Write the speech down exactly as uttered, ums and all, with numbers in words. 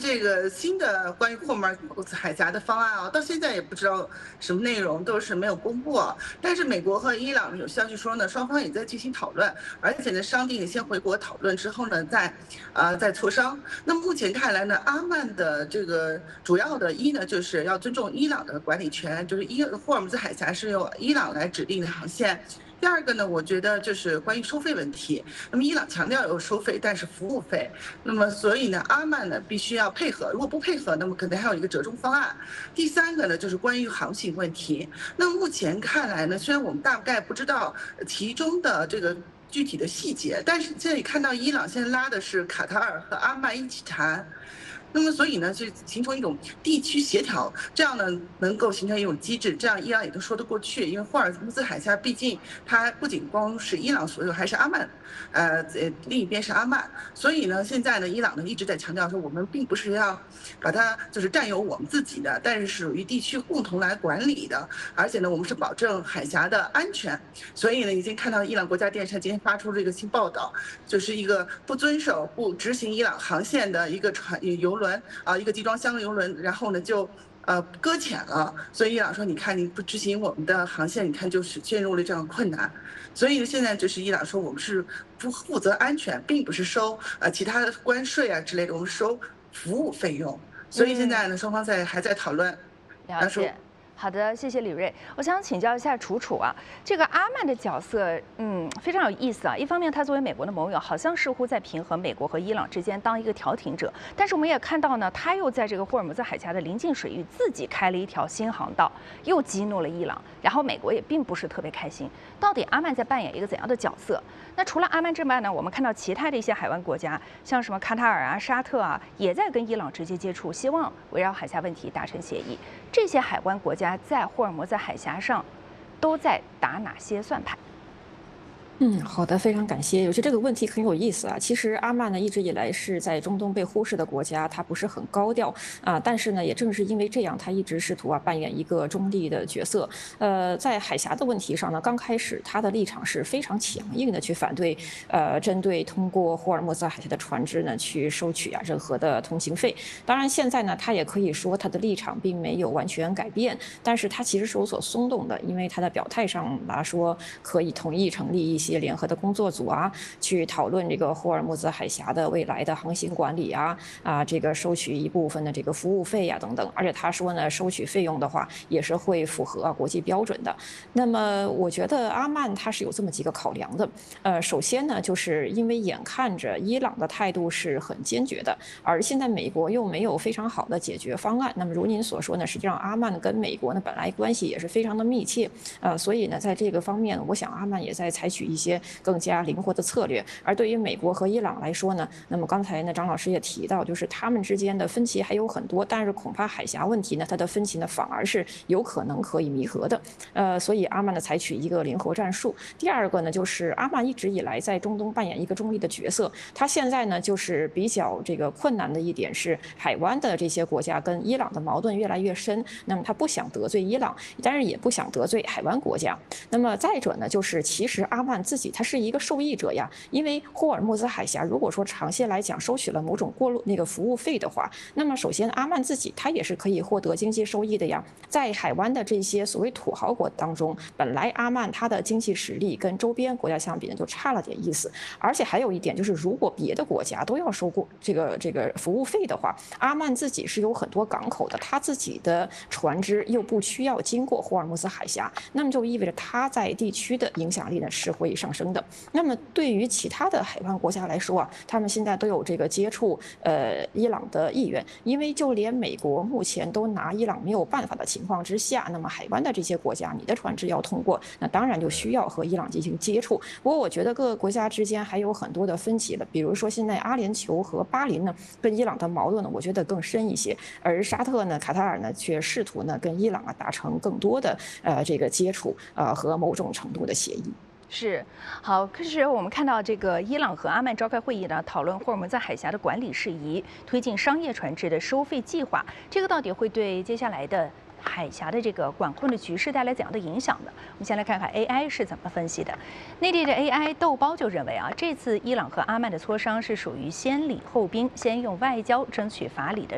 这个新的关于霍尔木兹海峡的方案啊，到现在也不知道什么内容，都是没有公布啊。但是美国和伊朗有消息说呢，双方也在进行讨论，而且呢，商定先回国讨论之后呢，再啊、呃、再磋商。那目前看来呢，阿曼的这个主要的一呢，就是要尊重伊朗的管理权，就是伊霍尔木兹海峡是由伊朗来指定的航线。第二个呢，我觉得就是关于收费问题。那么伊朗强调有收费，但是服务费。那么所以呢，阿曼呢必须要配合，如果不配合，那么可能还有一个折中方案。第三个呢，就是关于航行问题。那目前看来呢，虽然我们大概不知道其中的这个具体的细节，但是现在也看到伊朗现在拉的是卡塔尔和阿曼一起谈。那么，所以呢，就形成一种地区协调，这样呢，能够形成一种机制，这样伊朗也都说得过去。因为霍尔木兹海峡毕竟它不仅光是伊朗所有，还是阿曼，呃，另一边是阿曼，所以呢，现在呢，伊朗呢一直在强调说，我们并不是要把它就是占有我们自己的，但是属于地区共同来管理的，而且呢，我们是保证海峡的安全。所以呢，已经看到伊朗国家电视台今天发出这个新报道，就是一个不遵守、不执行伊朗航线的一个船游轮啊，一个集装箱游轮，然后呢就呃搁浅了。所以伊朗说，你看你不执行我们的航线，你看就是陷入了这样困难。所以现在就是伊朗说，我们是不负责安全，并不是收呃其他的关税啊之类的，我们收服务费用。所以现在呢，双方在还在讨论。 了解。好的，谢谢李瑞。我想请教一下楚楚啊，这个阿曼的角色，嗯，非常有意思啊。一方面，他作为美国的盟友，好像似乎在平衡美国和伊朗之间当一个调停者，但是我们也看到呢，他又在这个霍尔木兹海峡的临近水域自己开了一条新航道，又激怒了伊朗，然后美国也并不是特别开心。到底阿曼在扮演一个怎样的角色？那除了阿曼之外呢，我们看到其他的一些海湾国家，像什么卡塔尔啊、沙特啊，也在跟伊朗直接接触，希望围绕海峡问题达成协议。这些海湾国家在霍尔木兹海峡上都在打哪些算盘？ 嗯，好的，非常感谢。我觉得这个问题很有意思啊。其实阿曼呢一直以来是在中东被忽视的国家，它不是很高调啊。但是呢，也正是因为这样，它一直试图啊扮演一个中立的角色。呃，在海峡的问题上呢，刚开始他的立场是非常强硬的去反对，呃，针对通过霍尔木兹海峡的船只呢去收取啊任何的通行费。当然，现在呢，他也可以说他的立场并没有完全改变，但是他其实是有所松动的，因为他的表态上来说可以同意成立一些联合的工作组啊，去讨论这个霍尔木兹海峡的未来的航行管理啊啊，这个收取一部分的这个服务费呀、啊、等等。而且他说呢，收取费用的话也是会符合、啊、国际标准的。那么我觉得阿曼他是有这么几个考量的。呃，首先呢，就是因为眼看着伊朗的态度是很坚决的，而现在美国又没有非常好的解决方案。那么如您所说呢，实际上阿曼跟美国呢本来关系也是非常的密切，呃，所以呢，在这个方面，我想阿曼也在采取一些更加灵活的策略。而对于美国和伊朗来说呢，那么刚才呢张老师也提到，就是他们之间的分歧还有很多，但是恐怕海峡问题呢，它的分歧呢反而是有可能可以弥合的。呃，所以阿曼呢采取一个灵活战术。第二个呢，就是阿曼一直以来在中东扮演一个中立的角色，他现在呢就是比较这个困难的一点是，海湾的这些国家跟伊朗的矛盾越来越深，那么他不想得罪伊朗，但是也不想得罪海湾国家。那么再者呢，就是其实阿曼自己他是一个受益者呀，因为霍尔木兹海峡如果说长线来讲收取了某种过路那个服务费的话，那么首先阿曼自己他也是可以获得经济收益的呀。在海湾的这些所谓土豪国当中，本来阿曼它的经济实力跟周边国家相比呢就差了点意思，而且还有一点就是，如果别的国家都要收过这个这个服务费的话，阿曼自己是有很多港口的，他自己的船只又不需要经过霍尔木兹海峡，那么就意味着他在地区的影响力呢是会上升的。那么对于其他的海湾国家来说啊，他们现在都有这个接触呃伊朗的意愿，因为就连美国目前都拿伊朗没有办法的情况之下，那么海湾的这些国家，你的船只要通过，那当然就需要和伊朗进行接触。不过我觉得各个国家之间还有很多的分歧的，比如说现在阿联酋和巴林呢，跟伊朗的矛盾呢，我觉得更深一些，而沙特呢、卡塔尔呢，却试图呢跟伊朗啊达成更多的呃这个接触呃和某种程度的协议。 是，好。可是我们看到这个伊朗和阿曼召开会议呢，讨论霍尔木兹海峡的管理事宜，推进商业船只的收费计划。这个到底会对接下来的海峡的这个管控的局势带来怎样的影响呢？我们先来看看 A I 是怎么分析的。内地的 A I 豆包就认为啊，这次伊朗和阿曼的磋商是属于先礼后兵，先用外交争取法理的